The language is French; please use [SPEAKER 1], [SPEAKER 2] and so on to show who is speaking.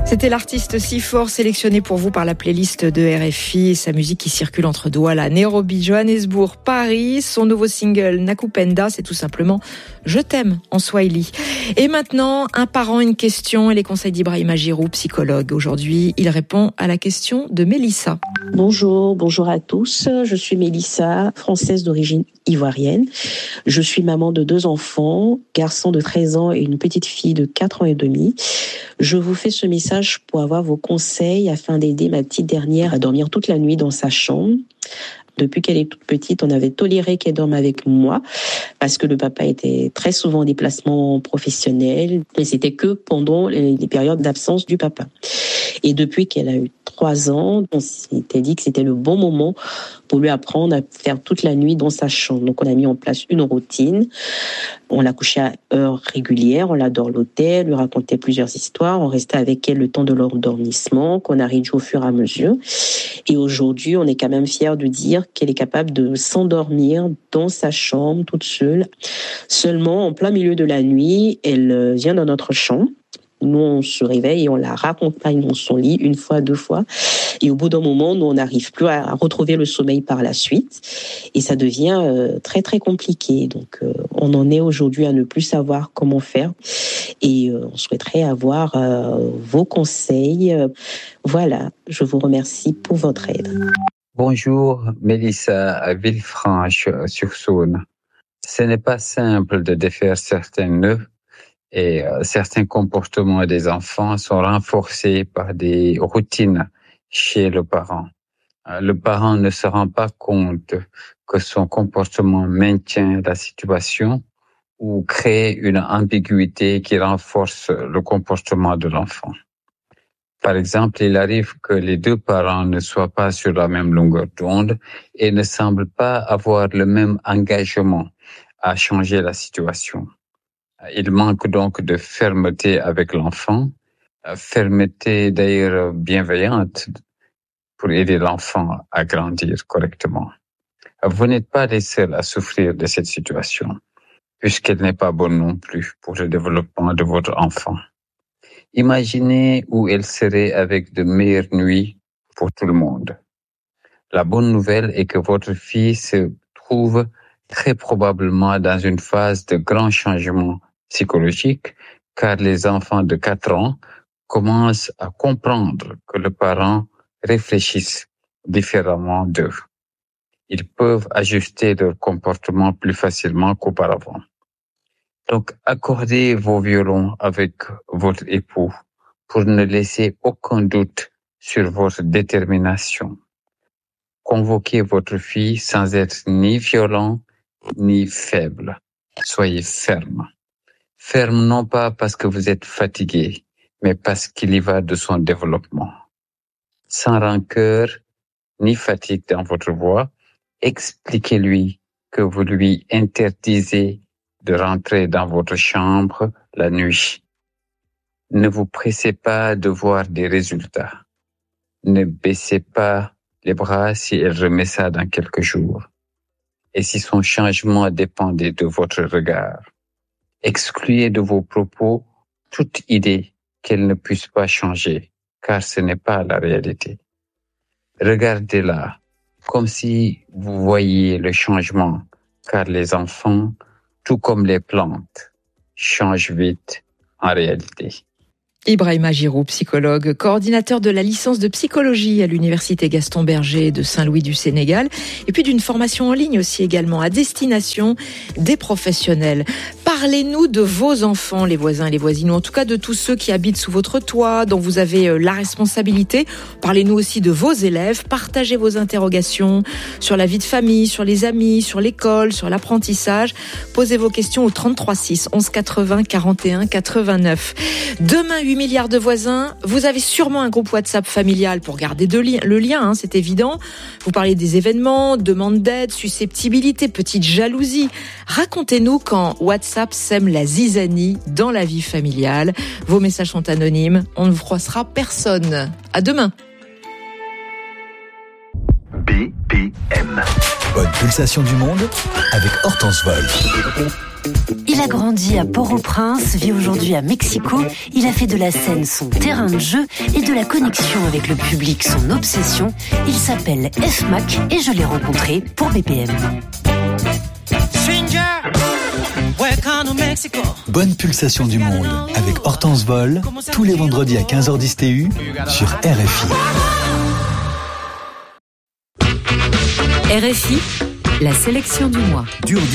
[SPEAKER 1] C'était l'artiste C4 sélectionné pour vous par la playlist de RFI. Sa musique qui circule entre Douala, Nairobi, Johannesburg, Paris. Son nouveau single Nakupenda, c'est tout simplement Je t'aime en Swahili. Et maintenant, un parent, une question et les conseils d'Ibrahima Giroux, psychologue. Aujourd'hui, il répond à la question de Mélissa.
[SPEAKER 2] Bonjour à tous. Je suis Mélissa, française d'origine ivoirienne. Je suis maman de 2 enfants, garçon de 13 ans et une petite fille de 4 ans et demi. Je vous fais ce message pour avoir vos conseils afin d'aider ma petite dernière à dormir toute la nuit dans sa chambre. Depuis qu'elle est toute petite, on avait toléré qu'elle dorme avec moi parce que le papa était très souvent en déplacement professionnel et c'était que pendant les périodes d'absence du papa. Et depuis qu'elle a eu 3 ans, on s'était dit que c'était le bon moment pour lui apprendre à faire toute la nuit dans sa chambre. Donc on a mis en place une routine. On l'a couchée à heure régulière, on l'a dorlotait, lui racontait plusieurs histoires, on restait avec elle le temps de l'endormissement, qu'on a réduit au fur et à mesure. Et aujourd'hui, on est quand même fiers de dire qu'elle est capable de s'endormir dans sa chambre toute seule. Seulement, en plein milieu de la nuit, elle vient dans notre chambre. Nous, on se réveille et on la raccompagne dans son lit 1 fois, 2 fois. Et au bout d'un moment, nous, on n'arrive plus à retrouver le sommeil par la suite. Et ça devient très, très compliqué. Donc, on en est aujourd'hui à ne plus savoir comment faire. Et on souhaiterait avoir vos conseils. Voilà, je vous remercie pour votre aide.
[SPEAKER 3] Bonjour, Mélissa à Villefranche-sur-Saône. Ce n'est pas simple de défaire certains nœuds. Et certains comportements des enfants sont renforcés par des routines chez le parent. Le parent ne se rend pas compte que son comportement maintient la situation ou crée une ambiguïté qui renforce le comportement de l'enfant. Par exemple, il arrive que les 2 parents ne soient pas sur la même longueur d'onde et ne semblent pas avoir le même engagement à changer la situation. Il manque donc de fermeté avec l'enfant, fermeté d'ailleurs bienveillante pour aider l'enfant à grandir correctement. Vous n'êtes pas les seuls à souffrir de cette situation, puisqu'elle n'est pas bonne non plus pour le développement de votre enfant. Imaginez où elle serait avec de meilleures nuits pour tout le monde. La bonne nouvelle est que votre fille se trouve très probablement dans une phase de grand changement psychologique, car les enfants de 4 ans commencent à comprendre que les parents réfléchissent différemment d'eux. Ils peuvent ajuster leur comportement plus facilement qu'auparavant. Donc, accordez vos violons avec votre époux pour ne laisser aucun doute sur votre détermination. Convoquez votre fille sans être ni violent ni faible. Soyez ferme. Ferme non pas parce que vous êtes fatigué, mais parce qu'il y va de son développement. Sans rancœur ni fatigue dans votre voix, expliquez-lui que vous lui interdisez de rentrer dans votre chambre la nuit. Ne vous pressez pas de voir des résultats. Ne baissez pas les bras si elle remet ça dans quelques jours. Et si son changement dépendait de votre regard. Excluez de vos propos toute idée qu'elle ne puisse pas changer, car ce n'est pas la réalité. Regardez-la comme si vous voyiez le changement, car les enfants, tout comme les plantes, changent vite en réalité.
[SPEAKER 1] Ibrahima Giroux, psychologue, coordinateur de la licence de psychologie à l'université Gaston Berger de Saint-Louis du Sénégal, et puis d'une formation en ligne aussi également à destination des professionnels. Parlez-nous de vos enfants, les voisins et les voisines, ou en tout cas de tous ceux qui habitent sous votre toit, dont vous avez la responsabilité. Parlez-nous aussi de vos élèves, partagez vos interrogations sur la vie de famille, sur les amis, sur l'école, sur l'apprentissage. Posez vos questions au 33 6 11 80 41 89. Demain, 8 milliards de voisins. Vous avez sûrement un groupe WhatsApp familial pour garder le lien, c'est évident. Vous parlez des événements, demande d'aide, susceptibilité, petite jalousie. Racontez-nous quand WhatsApp sème la zizanie dans la vie familiale. Vos messages sont anonymes. On ne vous froissera personne. À demain.
[SPEAKER 4] BPM. Bonne pulsation du monde avec Hortense Wolf. Il a grandi à Port-au-Prince, vit aujourd'hui à Mexico. Il a fait de la scène son terrain de jeu et de la connexion avec le public son obsession. Il s'appelle F-Mac et je l'ai rencontré pour BPM.
[SPEAKER 5] Bonne pulsation du monde avec Hortense Vol, tous les vendredis à 15h10 TU sur RFI.
[SPEAKER 6] RFI, la sélection du mois.